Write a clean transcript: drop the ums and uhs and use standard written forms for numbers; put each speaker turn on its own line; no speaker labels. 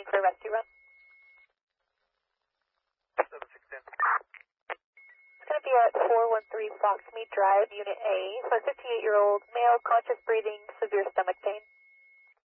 looking for a rescue run.
7610.
It's going to be at 413 Foxmead Drive, Unit A, for a 58-year-old male, conscious breathing, severe stomach pain.